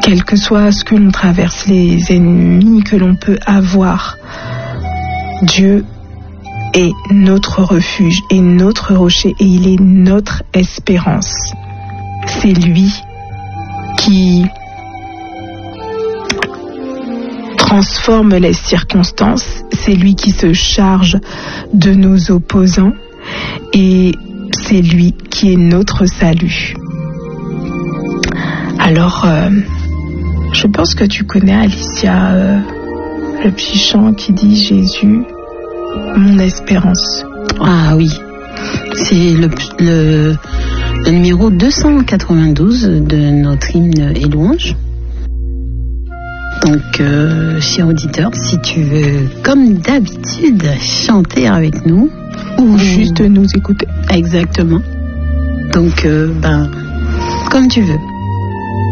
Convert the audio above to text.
quel que soit ce que l'on traverse, les ennemis que l'on peut avoir, Dieu est notre refuge et notre rocher et il est notre espérance. C'est lui qui transforme les circonstances, c'est lui qui se charge de nos opposants et c'est lui qui est notre salut. Alors, je pense que tu connais, Alicia, le petit chant qui dit « Jésus, mon espérance ». Ah oui, c'est le numéro 292 de notre hymne et louange. Donc, cher auditeur, si tu veux, comme d'habitude, chanter avec nous, ou juste nous écouter. Exactement. Donc, comme tu veux.